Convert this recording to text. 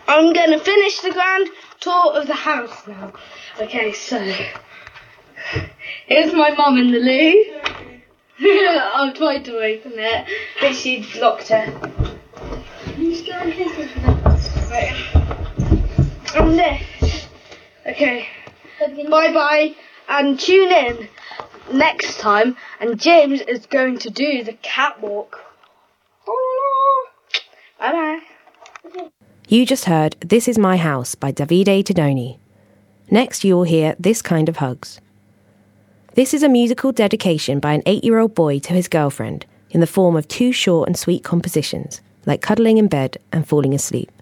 I'm going to finish the grand tour of the house now. Okay, so here's my mum in the loo. I've tried to open it, but she locked it. Right. And this. Okay. Bye-bye, and tune in next time, and James is going to do the catwalk. Bye-bye. You just heard This Is My House by Davide Tedoni. Next you will hear This Kind of Hugs. This is a musical dedication by an 8-year-old boy to his girlfriend in the form of 2 short and sweet compositions, like cuddling in bed and falling asleep.